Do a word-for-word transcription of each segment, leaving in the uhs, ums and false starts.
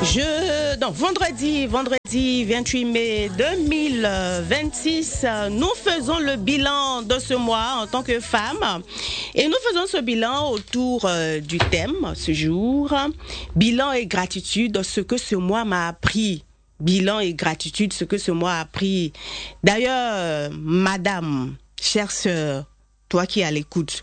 Je, non, vendredi, vendredi vingt-huit mai deux mille vingt-six, nous faisons le bilan de ce mois en tant que femme. Et nous faisons ce bilan autour euh, du thème ce jour, bilan et gratitude, ce que ce mois m'a appris. Bilan et gratitude, ce que ce mois a appris. D'ailleurs, madame, chère sœur, toi qui es à l'écoute,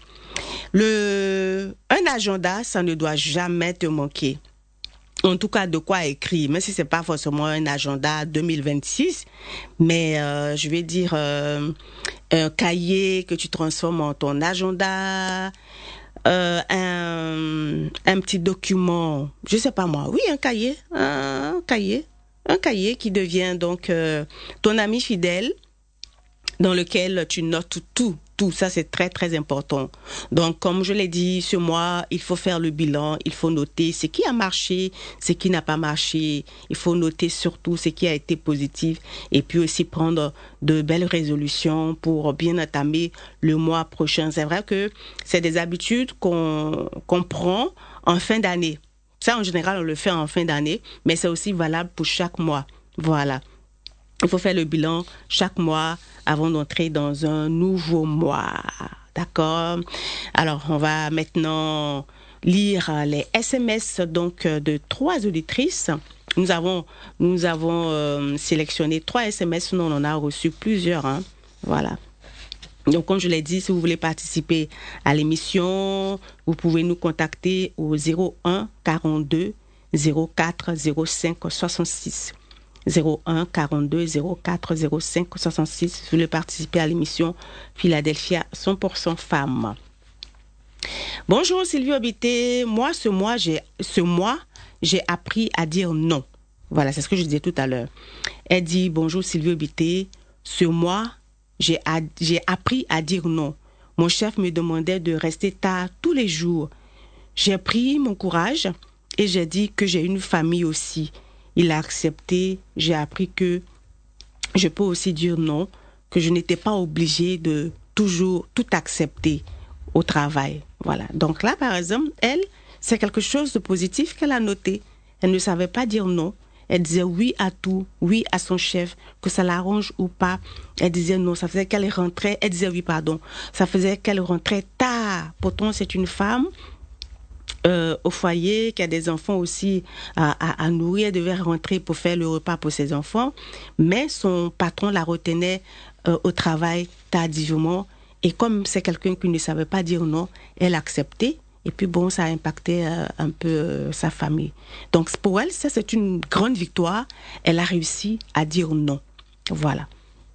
le, un agenda, ça ne doit jamais te manquer. En tout cas, de quoi écrire, même si c'est pas forcément un agenda deux mille vingt-six, mais euh, je vais dire euh, un cahier que tu transformes en ton agenda, euh, un, un petit document, je sais pas moi, oui, un cahier, un, un cahier, un cahier qui devient donc euh, ton ami fidèle, dans lequel tu notes tout, tout. Ça, c'est très, très important. Donc, comme je l'ai dit, ce mois, il faut faire le bilan, il faut noter ce qui a marché, ce qui n'a pas marché. Il faut noter surtout ce qui a été positif et puis aussi prendre de belles résolutions pour bien entamer le mois prochain. C'est vrai que c'est des habitudes qu'on, qu'on prend en fin d'année. Ça, en général, on le fait en fin d'année, mais c'est aussi valable pour chaque mois. Voilà. Il faut faire le bilan chaque mois avant d'entrer dans un nouveau mois. D'accord? Alors, on va maintenant lire les S M S donc de trois auditrices. Nous avons, nous avons euh, sélectionné trois S M S. Nous, on en a reçu plusieurs. Hein. Voilà. Donc, comme je l'ai dit, si vous voulez participer à l'émission, vous pouvez nous contacter au zéro un quarante-deux zéro quatre zéro cinq soixante-six. zéro un quarante-deux zéro quatre zéro cinq soixante-six. Si vous voulez participer à l'émission Philadelphia cent pour cent femmes. Bonjour Sylvie Obité. Moi, ce mois, j'ai, ce mois, j'ai appris à dire non. Voilà, c'est ce que je disais tout à l'heure. Elle dit, bonjour Sylvie Obité. Ce mois, j'ai, a, j'ai appris à dire non. Mon chef me demandait de rester tard tous les jours. J'ai pris mon courage et j'ai dit que j'ai une famille aussi. Il a accepté, j'ai appris que je peux aussi dire non, que je n'étais pas obligée de toujours tout accepter au travail. Voilà. Donc là, par exemple, elle, c'est quelque chose de positif qu'elle a noté. Elle ne savait pas dire non. Elle disait oui à tout, oui à son chef, que ça l'arrange ou pas. Elle disait non, ça faisait qu'elle rentrait, elle disait oui, pardon, ça faisait qu'elle rentrait tard. Pourtant, c'est une femme Euh, au foyer, qui a des enfants aussi à, à, à nourrir, elle devait rentrer pour faire le repas pour ses enfants, mais son patron la retenait euh, au travail tardivement, et comme c'est quelqu'un qui ne savait pas dire non, elle acceptait, et puis bon, ça a impacté euh, un peu euh, sa famille. Donc pour elle, ça c'est une grande victoire, elle a réussi à dire non. Voilà.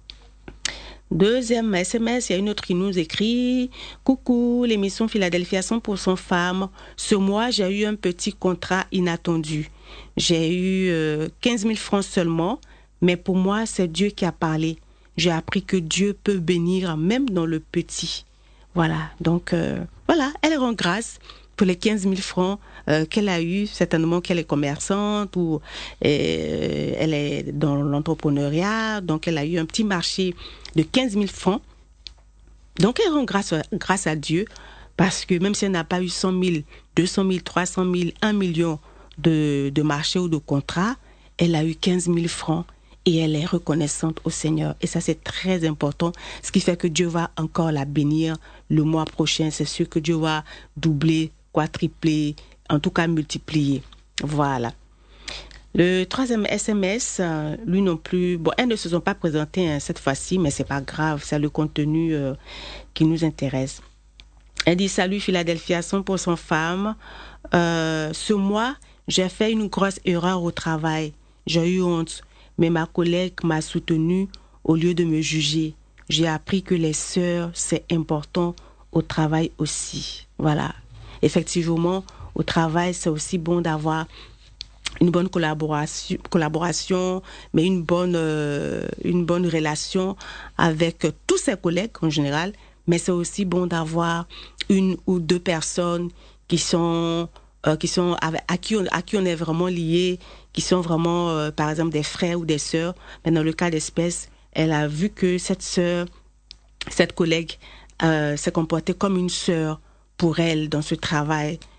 Deuxième S M S, il y a une autre qui nous écrit « Coucou, l'émission Philadelphia cent pour cent femmes. Ce mois, j'ai eu un petit contrat inattendu. J'ai eu euh, quinze mille francs seulement, mais pour moi, c'est Dieu qui a parlé. J'ai appris que Dieu peut bénir même dans le petit. » Voilà, donc euh, voilà, elle rend grâce pour les quinze mille francs euh, qu'elle a eu, certainement qu'elle est commerçante ou euh, elle est dans l'entrepreneuriat, donc elle a eu un petit marché de quinze mille francs. Donc elle rend grâce, grâce à Dieu, parce que même si elle n'a pas eu cent mille, deux cent mille, trois cent mille, un million de, de marchés ou de contrats, elle a eu quinze mille francs et elle est reconnaissante au Seigneur. Et ça, c'est très important, ce qui fait que Dieu va encore la bénir le mois prochain. C'est sûr que Dieu va doubler, quadrupler, en tout cas multiplier. Voilà. Le troisième S M S, euh, lui non plus, bon, elles ne se sont pas présentées hein, cette fois-ci, mais c'est pas grave, c'est le contenu euh, qui nous intéresse. Elle dit, salut Philadelphia, cent pour cent femmes. Euh, ce mois, j'ai fait une grosse erreur au travail. J'ai eu honte, mais ma collègue m'a soutenue au lieu de me juger. J'ai appris que les sœurs, c'est important au travail aussi. Voilà. Effectivement, au travail, c'est aussi bon d'avoir une bonne collaboration, collaboration mais une bonne, euh, une bonne relation avec tous ses collègues en général. Mais c'est aussi bon d'avoir une ou deux personnes qui sont, euh, qui sont avec, à, qui on, à qui on est vraiment lié, qui sont vraiment, euh, par exemple, des frères ou des sœurs. Mais dans le cas d'espèce, elle a vu que cette sœur, cette collègue, euh, s'est comportée comme une sœur pour elle dans ce travail.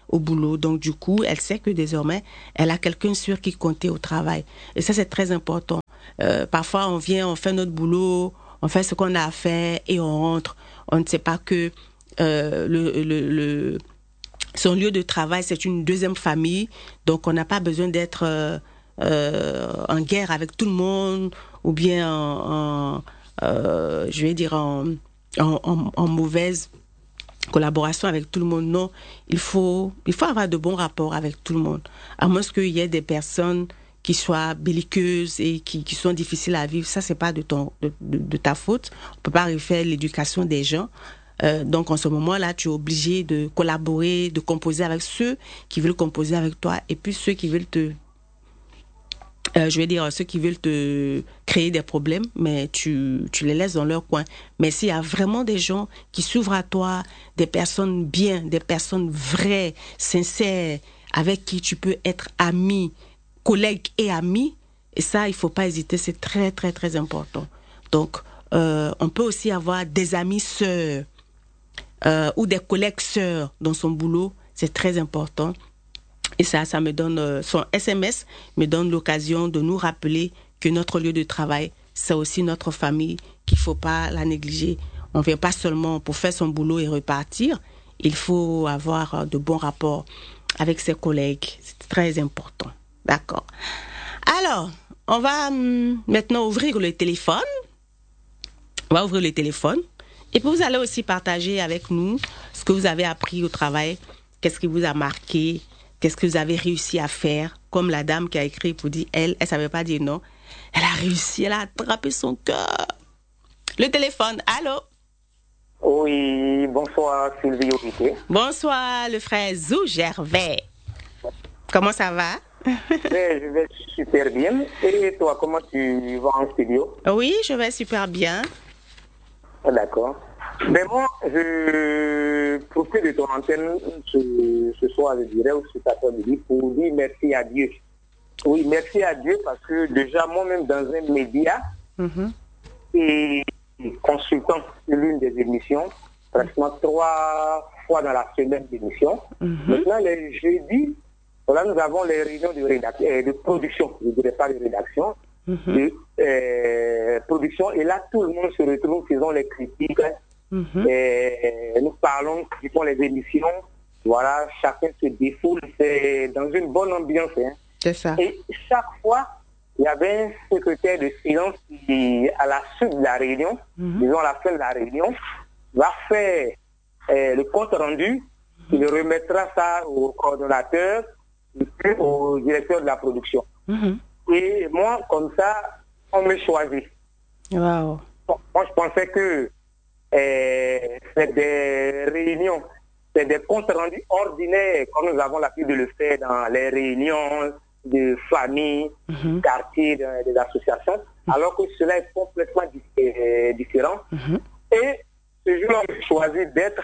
au boulot. Donc, du coup, elle sait que désormais, elle a quelqu'un sur qui compter au travail. Et ça, c'est très important. Euh, parfois, on vient, on fait notre boulot, on fait ce qu'on a à faire et on rentre. On ne sait pas que euh, le, le, le, son lieu de travail, c'est une deuxième famille. Donc, on n'a pas besoin d'être euh, euh, en guerre avec tout le monde ou bien en, en euh, je vais dire, en, en, en, en mauvaise collaboration avec tout le monde. Non, il faut, il faut avoir de bons rapports avec tout le monde. À moins qu'il y ait des personnes qui soient belliqueuses et qui, qui sont difficiles à vivre. Ça, c'est pas de, ton, de, de, de ta faute. On peut pas refaire l'éducation des gens. Euh, donc, en ce moment-là, tu es obligé de collaborer, de composer avec ceux qui veulent composer avec toi et puis ceux qui veulent te... Euh, je vais dire ceux qui veulent te créer des problèmes, mais tu, tu les laisses dans leur coin. Mais s'il y a vraiment des gens qui s'ouvrent à toi, des personnes bien, des personnes vraies, sincères, avec qui tu peux être ami, collègue et ami, et ça, il faut pas hésiter, c'est très, très, très important. Donc, euh, on peut aussi avoir des amis sœurs euh, ou des collègues sœurs dans son boulot, c'est très important. Et ça, ça me donne, euh, son S M S me donne l'occasion de nous rappeler que notre lieu de travail, c'est aussi notre famille, qu'il faut pas la négliger. On vient pas seulement pour faire son boulot et repartir. Il faut avoir de bons rapports avec ses collègues. C'est très important. D'accord. Alors, on va hum, maintenant ouvrir le téléphone. On va ouvrir le téléphone. Et puis, vous allez aussi partager avec nous ce que vous avez appris au travail. Qu'est-ce qui vous a marqué? Qu'est-ce que vous avez réussi à faire? Comme la dame qui a écrit pour dire, elle, elle savait pas dire non. Elle a réussi, elle a attrapé son cœur. Le téléphone, allô? Oui, bonsoir Sylvie Aubité. Bonsoir le frère Zou Gervais. Comment ça va? Ben, je vais super bien. Et toi, comment tu vas en studio? Oui, je vais super bien. D'accord. Mais moi, je profite de ton antenne ce, ce soir, je dirais, ou cet après-midi, pour dire merci à Dieu. Oui, merci à Dieu parce que déjà, moi-même, dans un média, mm-hmm. et consultant sur l'une des émissions, pratiquement trois fois dans la semaine d'émission. Mm-hmm. Maintenant, les jeudis, là, nous avons les réunions de, rédac- de production, je ne dirais pas de rédaction, mm-hmm. de euh, production, et là, tout le monde se retrouve, faisant les critiques. Mm-hmm. Et nous parlons, critiquons les émissions, voilà, chacun se défoule, c'est dans une bonne ambiance. Hein. C'est ça. Et chaque fois, il y avait un secrétaire de silence qui, à la suite de la réunion, mm-hmm. disons à la fin de la réunion, va faire euh, le compte rendu, mm-hmm. il remettra ça au coordonnateur et puis au directeur de la production. Mm-hmm. Et moi, comme ça, on me choisit. Wow. Bon, moi, je pensais que Euh, c'est des réunions, c'est des comptes rendus ordinaires, comme nous avons l'habitude de le faire dans les réunions de famille, mm-hmm. quartier, de, des associations, mm-hmm. alors que cela est complètement di- différent. Mm-hmm. Et ce jour-là, j'ai choisi d'être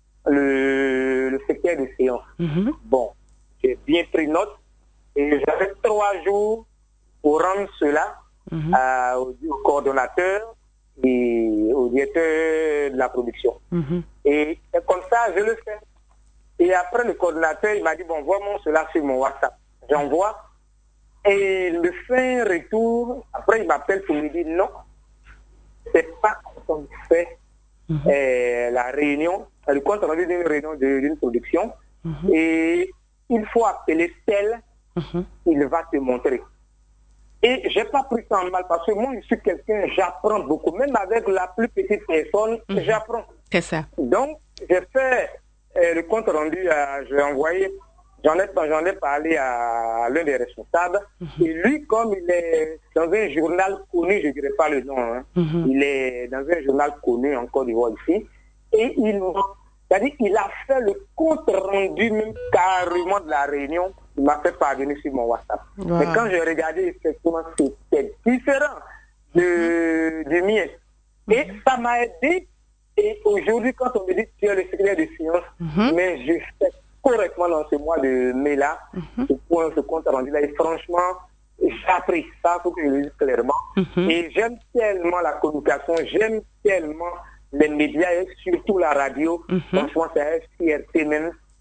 le, le secrétaire de séance. Mm-hmm. Bon, j'ai bien pris note et j'avais trois jours pour rendre cela mm-hmm. à, au, au coordonnateur et au directeur de la production. Mm-hmm. Et, et comme ça, je le fais. Et après, le coordonnateur, il m'a dit, bon, vois-moi cela sur mon WhatsApp. J'envoie. Et il me fait un retour. Après, il m'appelle pour me dire, non, c'est pas comme fait mm-hmm. euh, la réunion, le compte rendu d'une réunion de, d'une production. Mm-hmm. Et il faut appeler tel, mm-hmm. il va te montrer. Et j'ai pas pris ça en mal parce que moi, je suis quelqu'un, j'apprends beaucoup. Même avec la plus petite personne, mmh. j'apprends. C'est ça. Donc, j'ai fait euh, le compte rendu, à, j'ai envoyé, j'en ai, j'en ai parlé à, à l'un des responsables. Mmh. Et lui, comme il est dans un journal connu, je ne dirais pas le nom, hein, mmh. il est dans un journal connu en Côte d'Ivoire ici, et il, c'est-à-dire qu'il a fait le compte rendu même carrément de la réunion. Il m'a fait parvenir sur mon WhatsApp. Wow. Mais quand j'ai regardé, effectivement, c'était différent de, du mien. Mm-hmm. Et ça m'a aidé. Et aujourd'hui, quand on me dit que tu es le secrétaire de sciences, mm-hmm. mais je fais correctement dans ce mois de mai-là, mm-hmm. ce point, ce compte rendu-là. Et franchement, j'ai appris ça, il faut que je le dise clairement. Mm-hmm. Et j'aime tellement la communication, j'aime tellement les médias et surtout la radio. Mm-hmm. Franchement, c'est un fierté même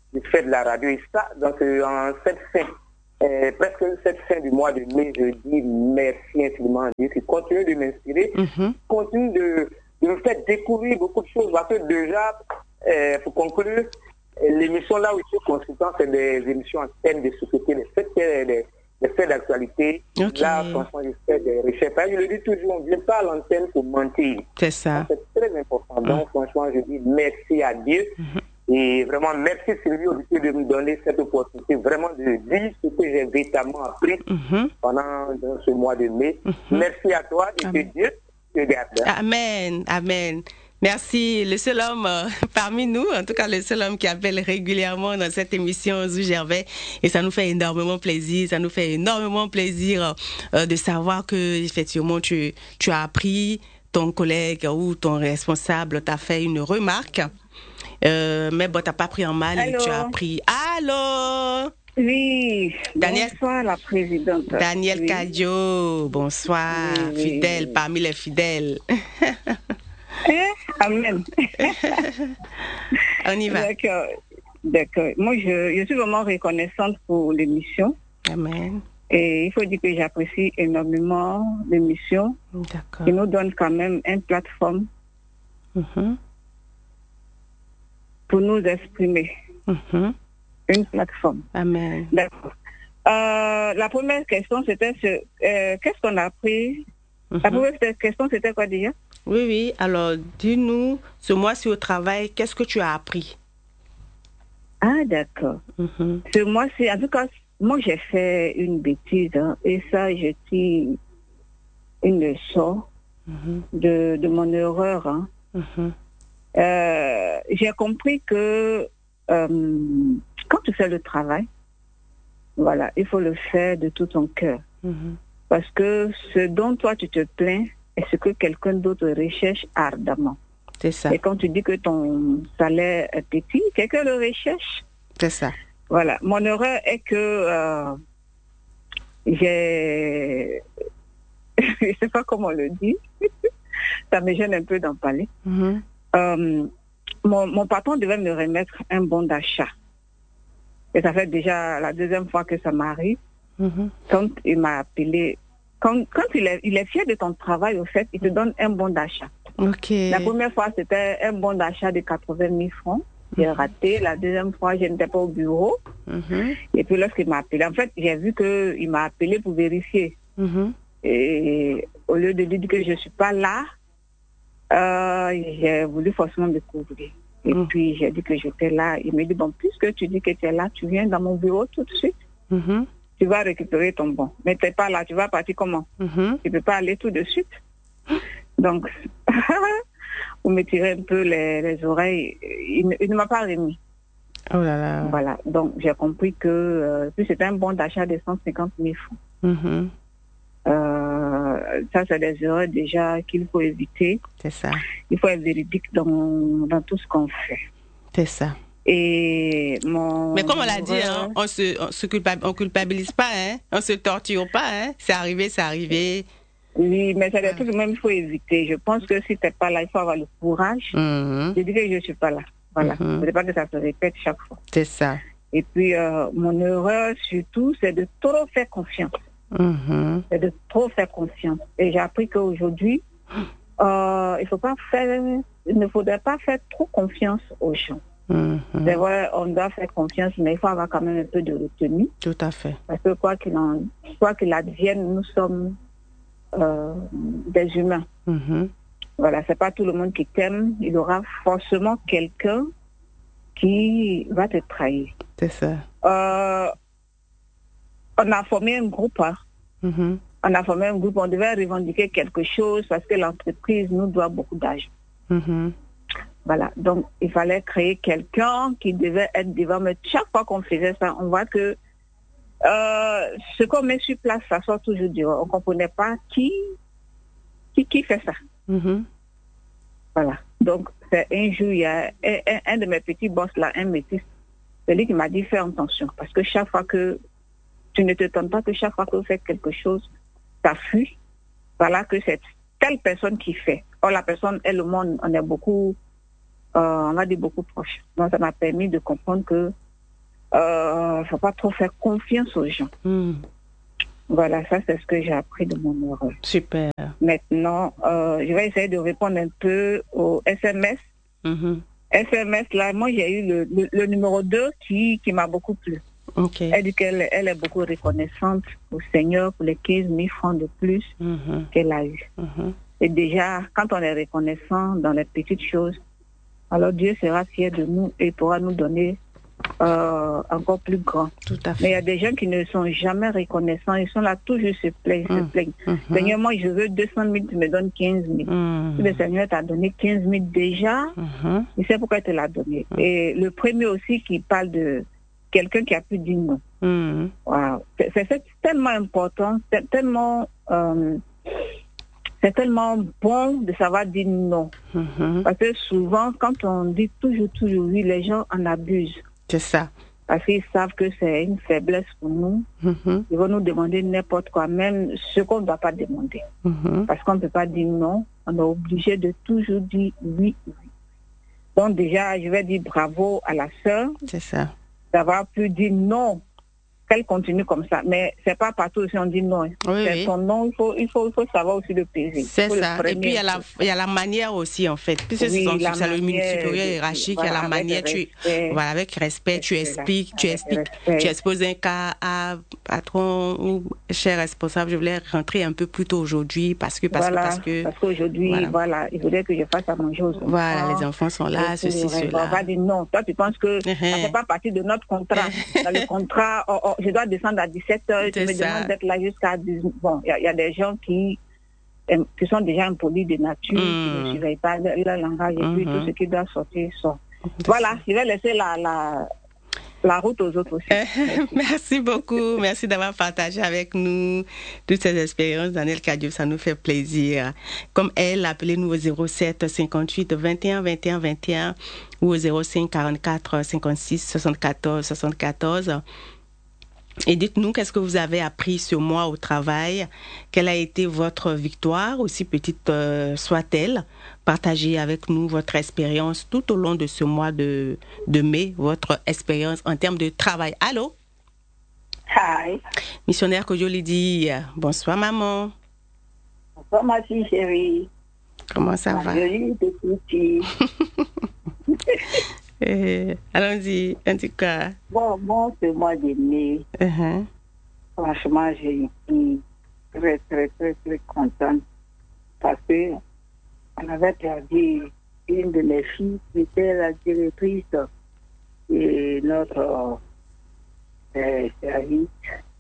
du fait de la radio. Et ça, donc, euh, en cette fin, euh, presque cette fin du mois de mai, je dis merci infiniment à Dieu qui continue de m'inspirer, mm-hmm. continue de, de me faire découvrir beaucoup de choses. Parce que déjà, euh, pour conclure, l'émission là où je suis consultant, c'est des émissions en thème de société, des faits, des, des faits d'actualité. Okay. Là, franchement, je fais des recherches. Je le dis toujours, on ne vient pas à l'antenne pour mentir. C'est ça. Donc, c'est très important. Mm. Donc, franchement, je dis merci à Dieu. Mm-hmm. Et vraiment, merci Sylvie Auditeurs de me donner cette opportunité, vraiment de dire ce que j'ai véritablement appris mm-hmm. pendant dans ce mois de mai. Mm-hmm. Merci à toi et que Dieu te garde. Amen, amen. Merci. Le seul homme euh, parmi nous, en tout cas le seul homme qui appelle régulièrement dans cette émission, Zou Gervais, et ça nous fait énormément plaisir, ça nous fait énormément plaisir euh, de savoir que effectivement tu, tu as appris, ton collègue ou ton responsable t'a fait une remarque, euh, mais bon, t'as pas pris en mal. Allô? Et tu as appris. Allô? Oui, Daniel, bonsoir la présidente. Daniel oui. Cadio, bonsoir, oui. Fidèle parmi les fidèles. Eh, amen. On y va. D'accord. D'accord. Moi, je, je suis vraiment reconnaissante pour l'émission. Amen. Et il faut dire que j'apprécie énormément l'émission. D'accord. Qui nous donne quand même une plateforme mm-hmm. pour nous exprimer. Mm-hmm. Une plateforme. Amen. D'accord. Euh, la première question, c'était ce, euh, qu'est-ce qu'on a appris? Mm-hmm. La première question, c'était quoi déjà? Oui, oui. Alors, dis-nous, ce mois-ci au travail, qu'est-ce que tu as appris? Ah, d'accord. Mm-hmm. Ce mois-ci, en tout cas, moi, j'ai fait une bêtise, hein, et ça, je tire une leçon mm-hmm. de, de mon erreur. Hein. Mm-hmm. Euh, j'ai compris que euh, quand tu fais le travail, voilà, il faut le faire de tout ton cœur. Mm-hmm. Parce que ce dont toi, tu te plains, est ce que quelqu'un d'autre recherche ardemment. C'est ça. Et quand tu dis que ton salaire est petit, quelqu'un le recherche. C'est ça. Voilà. Mon erreur est que euh, j'ai... je ne sais pas comment on le dit. Ça me gêne un peu d'en parler. Mm-hmm. Euh, mon, mon patron devait me remettre un bon d'achat. Et ça fait déjà la deuxième fois que ça m'arrive. Mm-hmm. Quand il m'a appelé... Quand, quand il, est, il est fier de ton travail, au fait, il te donne un bon d'achat. Okay. La première fois, c'était un bon d'achat de quatre-vingt mille francs. J'ai mm-hmm. raté. La deuxième fois, je n'étais pas au bureau. Mm-hmm. Et puis lorsqu'il m'a appelé, en fait, j'ai vu qu'il m'a appelé pour vérifier. Mm-hmm. Et au lieu de lui dire que je ne suis pas là, euh, j'ai voulu forcément me couvrir. Et mm-hmm. puis, j'ai dit que j'étais là. Il me dit, bon, puisque tu dis que tu es là, tu viens dans mon bureau tout de suite. Mm-hmm. Tu vas récupérer ton bon. Mais tu n'es pas là, tu vas partir comment? Mm-hmm. Tu ne peux pas aller tout de suite. Donc, vous me tirez un peu les, les oreilles. Il, il ne m'a pas remis. Oh là là. Voilà. Donc, j'ai compris que euh, puis c'était un bon d'achat de cent cinquante mille francs. Mm-hmm. Euh, ça, c'est des erreurs déjà qu'il faut éviter. C'est ça. Il faut être véridique dans, dans tout ce qu'on fait. C'est ça. Et mon... Mais comme on l'a dit, hein, on se, on se culpabilise, on culpabilise pas, hein, on se torture pas, hein. C'est arrivé, c'est arrivé. Oui, mais c'est des trucs même il faut éviter. Je pense que si t'es pas là, il faut avoir le courage. Mm-hmm. Je dis que je suis pas là. Voilà. Mm-hmm. Je ne veux pas que ça se répète chaque fois. C'est ça. Et puis euh, mon erreur surtout, c'est de trop faire confiance. Mm-hmm. C'est de trop faire confiance. Et j'ai appris qu'aujourd'hui, euh, il faut pas faire, il ne faudrait pas faire trop confiance aux gens. Mm-hmm. C'est vrai, on doit faire confiance, mais il faut avoir quand même un peu de retenue. Tout à fait. Parce que quoi qu'il en, quoi qu'il advienne, nous sommes euh, des humains. Mm-hmm. Voilà, c'est pas tout le monde qui t'aime. Il y aura forcément quelqu'un qui va te trahir. C'est ça. Euh, on a formé un groupe. Hein. Mm-hmm. On a formé un groupe. On devait revendiquer quelque chose parce que l'entreprise nous doit beaucoup d'argent. Mm-hmm. Voilà, donc il fallait créer quelqu'un qui devait être devant. Mais chaque fois qu'on faisait ça, on voit que euh, ce qu'on met sur place, ça sort toujours du haut. On ne comprenait pas qui, qui, qui fait ça. Mm-hmm. Voilà, donc c'est un jour, il y a un, un, un de mes petits boss là, un métis, c'est lui qui m'a dit fais attention. Parce que chaque fois que tu ne te tentes pas que chaque fois que vous faites quelque chose, ça fuit. Voilà que c'est telle personne qui fait. Or la personne et le monde, on est beaucoup... Euh, on a dit beaucoup proches. Donc, ça m'a permis de comprendre que euh, faut pas trop faire confiance aux gens. Mm. Voilà, ça c'est ce que j'ai appris de mon erreur. Super. Maintenant, euh, je vais essayer de répondre un peu aux S M S. Mm-hmm. S M S, là, moi j'ai eu le, le, le numéro deux qui, qui m'a beaucoup plu. Okay. Elle dit qu'elle elle est beaucoup reconnaissante au Seigneur pour les quinze mille francs de plus mm-hmm. qu'elle a eu. Mm-hmm. Et déjà, quand on est reconnaissant dans les petites choses, alors Dieu sera fier de nous et pourra nous donner euh, encore plus grand. Tout à fait. Mais il y a des gens qui ne sont jamais reconnaissants, ils sont là toujours se plaignent, mmh. se plaignent. Mmh. Seigneur, moi je veux deux cent mille, tu me donnes quinze mille. Mmh. Le Seigneur t'a donné quinze mille déjà, mmh. il sait pourquoi il te l'a donné. Mmh. Et le premier aussi qui parle de quelqu'un qui a pu dire non. Mmh. Wow. C'est, c'est, c'est tellement important, c'est tellement... Euh, c'est tellement bon de savoir dire non. Mm-hmm. Parce que souvent, quand on dit toujours, toujours oui, les gens en abusent. C'est ça. Parce qu'ils savent que c'est une faiblesse pour nous. Mm-hmm. Ils vont nous demander n'importe quoi, même ce qu'on ne doit pas demander. Mm-hmm. Parce qu'on ne peut pas dire non. On est obligé de toujours dire oui, oui. Donc déjà, je vais dire bravo à la sœur. C'est ça. D'avoir pu dire non. Qu'elle continue comme ça. Mais c'est pas partout aussi on dit non. Oui, c'est oui. Son nom, il faut, il, faut, il faut savoir aussi le peser. C'est ça. Et puis il y, a la, il y a la manière aussi, en fait. Puisque oui, c'est, c'est le supérieur hiérarchique, voilà, il y a la manière, tu, voilà, avec respect, tu expliques, tu expliques, tu exposes un cas à patron ou cher responsable. Je voulais rentrer un peu plus tôt aujourd'hui parce que, parce voilà, que, parce que. Parce qu'aujourd'hui, voilà. voilà, il voulait que je fasse à manger aux enfants. Voilà, les enfants sont là, ceci, cela. On va dire non. Toi, tu penses que uh-huh. ça ne fait pas partie de notre contrat. Dans le contrat, oh, oh, je dois descendre à dix-sept heures, tu me ça. demandes d'être là jusqu'à dix-neuf heures. Bon, il y, y a des gens qui, qui sont déjà impolis de nature, mm. qui ne surveillent pas leur, leur langage et mm-hmm. puis tout ce qui doit sortir sort. Voilà, je vais laisser la, la, la route aux autres aussi. Merci. Merci beaucoup. Merci d'avoir partagé avec nous toutes ces expériences. Daniel Cadio, ça nous fait plaisir. Comme elle, appelez-nous au zéro sept cinquante-huit vingt et un vingt et un vingt et un ou au zéro cinq quarante-quatre cinquante-six soixante-quatorze soixante-quatorze. Et dites-nous qu'est-ce que vous avez appris sur moi au travail, quelle a été votre victoire, aussi petite euh, soit-elle. Partagez avec nous votre expérience tout au long de ce mois de, de mai, votre expérience en termes de travail. Allô? Hi. Missionnaire Kojoli dit bonsoir maman. Bonsoir ma fille chérie. Comment ça ma va? Jolie petite. Euh, allons-y, en tout cas. Bon, bon, ce mois de mai, uh-huh. franchement, j'ai été très, très, très, très contente parce que on avait perdu une de mes filles qui était la directrice de notre euh, service.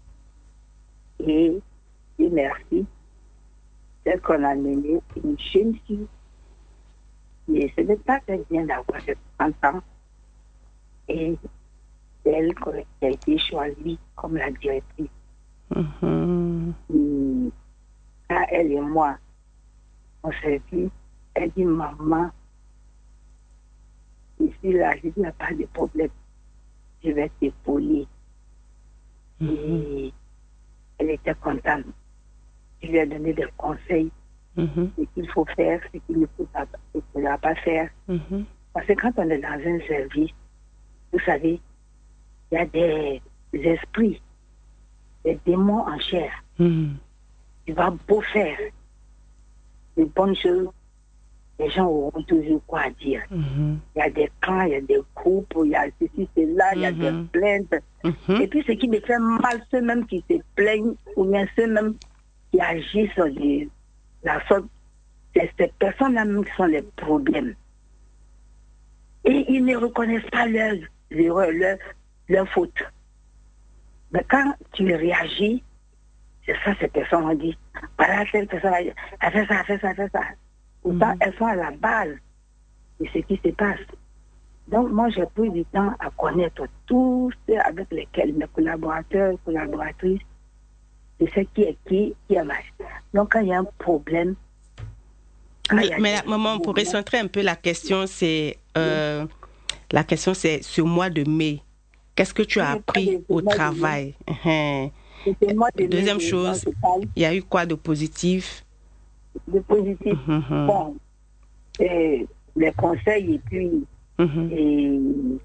Et, et merci, celle qu'on a menée, une jeune fille. Mais ce n'est pas très bien d'avoir trente ans. Et elle qui a été choisie comme la directrice. Mm-hmm. Et quand elle et moi, on s'est dit, elle dit, maman, ici, là, je dis, il n'y a pas de problème. Je vais t'épauler. Mm-hmm. Et elle était contente. Je lui ai donné des conseils. Mm-hmm. Ce qu'il faut faire, ce qu'il ne faut pas, ce qu'il ne faut pas faire. Mm-hmm. Parce que quand on est dans un service, vous savez, il y a des, des esprits, des démons en chair. Mm-hmm. Tu vas beau faire des bonnes choses, les gens auront toujours quoi à dire. Mm-hmm. Il y a des clans, il y a des groupes, il y a ceci, cela, il y a mm-hmm. des plaintes. Mm-hmm. Et puis ce qui me fait mal, ceux-mêmes qui se plaignent, ou bien ceux-mêmes qui agissent de la sorte, c'est ces personnes-là même qui sont les problèmes. Et ils ne reconnaissent pas leurs erreurs, leurs leur fautes. Mais quand tu réagis, c'est ça, ces personnes ont dit, voilà, cette personne a fait ça, a fait ça, a fait ça. Pourtant, mm-hmm. elles sont à la base de ce qui se passe. Donc, moi, j'ai pris du temps à connaître tous ceux avec lesquels mes collaborateurs, collaboratrices, je sais qui est qui, qui est mal. Donc, quand il y a un problème... Mais, mais la, maman, pour recentrer un peu la question, c'est... Euh, oui. La question, c'est ce mois de mai. Qu'est-ce que tu as appris au travail? Uh-huh. Deuxième chose, il y a eu quoi de positif? De positif. Mm-hmm. Bon, euh, les conseils et puis mm-hmm. et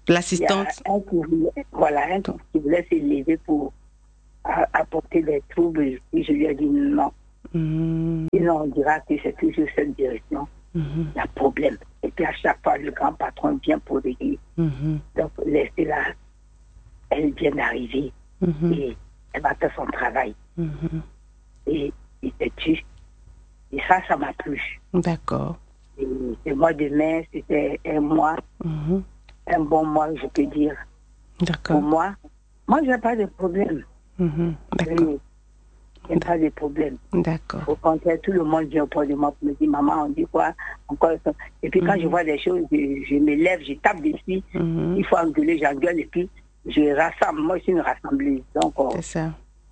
L'assistante. Il y a un qui voulait, voilà, un qui voulait s'élever pour a, apporter des troubles. Et je lui ai dit non. Mm-hmm. Sinon, on dira que c'est toujours cette direction. Mm-hmm. Il y a problème. Et puis à chaque fois, le grand patron vient pour régler. Mm-hmm. Donc, laissez-la. Elle vient d'arriver. Mm-hmm. Et elle va faire son travail. Mm-hmm. Et il s'est tué. Et ça, ça m'a plu. D'accord. Et le mois de mai, c'était un mois. Mm-hmm. Un bon mois, je peux dire. D'accord. Pour moi, moi, je n'ai pas de problème. Mm-hmm. D'accord. Oui, je n'ai pas de problème. D'accord. Au contraire, tout le monde vient auprès de moi pour me dire, maman, on dit quoi encore ça. Et puis quand mm-hmm. je vois des choses, je, je me lève, je tape dessus. Mm-hmm. Il faut engueuler, j'engueule. Et puis, je rassemble. Moi, je suis une rassembleuse. Donc, c'est ça.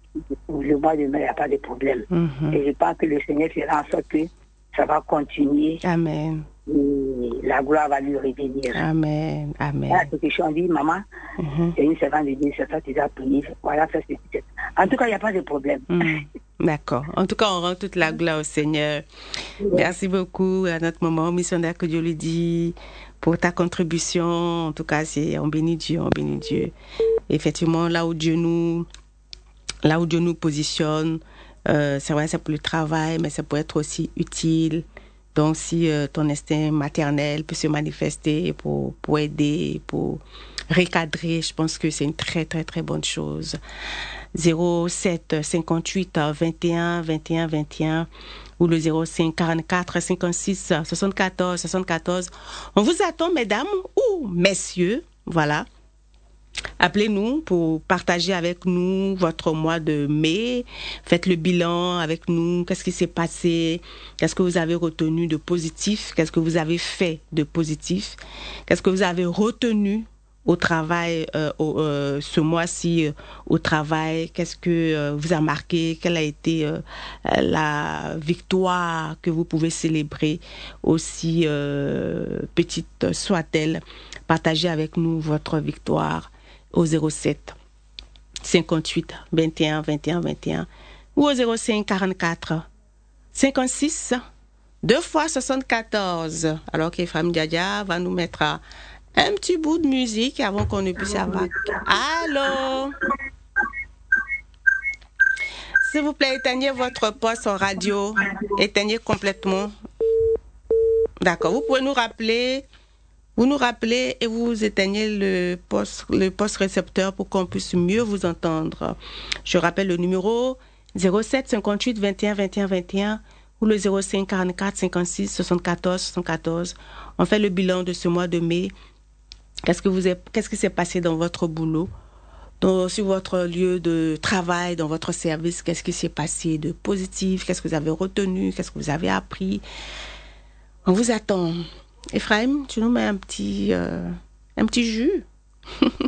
Le mois de mai, il n'y a pas de problème. Mm-hmm. Et je pense que le Seigneur fera en sorte que ça va continuer. Amen. Et la gloire va lui revenir. Amen. Amen. Là, ce que je dis, maman, mm-hmm. c'est une servante de Dieu, c'est ça, tu as prié. Voilà, ça, c'est ça. En tout cas, il n'y a pas de problème. Mm. D'accord. En tout cas, on rend toute la gloire au Seigneur. Oui. Merci beaucoup à notre maman missionnaire, que Dieu lui dit, pour ta contribution. En tout cas, c'est, on bénit Dieu, on bénit Dieu. Effectivement, là où Dieu nous, là où Dieu nous positionne, euh, c'est vrai, c'est pour le travail, mais ça peut être aussi utile. Donc, si euh, ton instinct maternel peut se manifester pour, pour aider, pour recadrer, je pense que c'est une très, très, très bonne chose. zéro sept cinquante-huit vingt et un vingt et un vingt et un ou le zéro cinq quarante-quatre cinquante-six soixante-quatorze soixante-quatorze. On vous attend, mesdames ou messieurs, voilà. Appelez-nous pour partager avec nous votre mois de mai. Faites le bilan avec nous. Qu'est-ce qui s'est passé? Qu'est-ce que vous avez retenu de positif? Qu'est-ce que vous avez fait de positif? Qu'est-ce que vous avez retenu au travail euh, au, euh, ce mois-ci euh, au travail? Qu'est-ce que euh, vous a marqué? Quelle a été euh, la victoire que vous pouvez célébrer, aussi euh, petite soit-elle? Partagez avec nous votre victoire au zéro sept cinquante-huit vingt et un vingt et un vingt et un ou au zéro cinq quarante-quatre cinquante-six deux fois soixante-quatorze. Alors qu'Ephraim Diadia va nous mettre un petit bout de musique avant qu'on ne puisse avoir. Allô? S'il vous plaît, éteignez votre poste en radio. Éteignez complètement. D'accord. Vous pouvez nous rappeler. Vous nous rappelez et vous éteignez le poste, le poste récepteur pour qu'on puisse mieux vous entendre. Je rappelle le numéro zéro sept cinquante-huit vingt et un vingt et un vingt et un ou le zéro cinq quarante-quatre cinquante-six soixante-quatorze soixante-quatorze. On fait le bilan de ce mois de mai. Qu'est-ce que vous êtes, qu'est-ce qui s'est passé dans votre boulot, dans, sur votre lieu de travail, dans votre service? Qu'est-ce qui s'est passé de positif? Qu'est-ce que vous avez retenu? Qu'est-ce que vous avez appris? On vous attend. Ephraim, tu nous mets un petit, euh, un petit jus.